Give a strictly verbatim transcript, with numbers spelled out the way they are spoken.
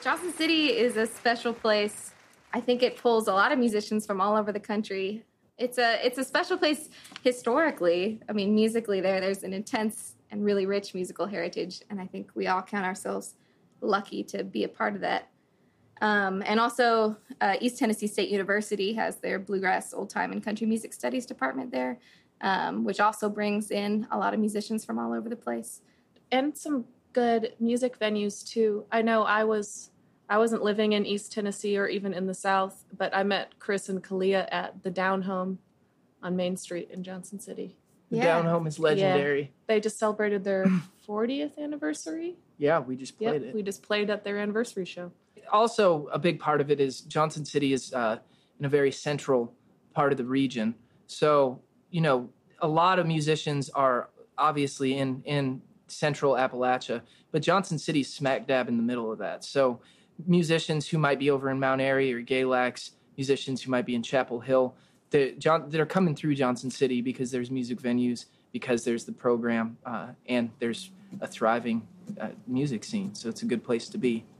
Johnson City is a special place. I think it pulls a lot of musicians from all over the country. It's a it's a special place historically. I mean, musically there, there's an intense and really rich musical heritage, and I think we all count ourselves lucky to be a part of that. Um, and also, uh, East Tennessee State University has their Bluegrass, Old Time, and Country Music Studies department there, um, which also brings in a lot of musicians from all over the place. And some good music venues, too. I know I was... I wasn't living in East Tennessee or even in the South, but I met Chris and Kalia at the Down Home on Main Street in Johnson City. The Yeah. Down Home is legendary. Yeah. They just celebrated their fortieth anniversary. Yeah, we just played Yep, it. we just played at their anniversary show. Also, a big part of it is Johnson City is uh, in a very central part of the region. So, you know, a lot of musicians are obviously in, in central Appalachia, but Johnson City's smack dab in the middle of that. So musicians who might be over in Mount Airy or Galax, musicians who might be in Chapel Hill, they're, John, they're coming through Johnson City because there's music venues, because there's the program, uh, and there's a thriving uh, music scene. So it's a good place to be.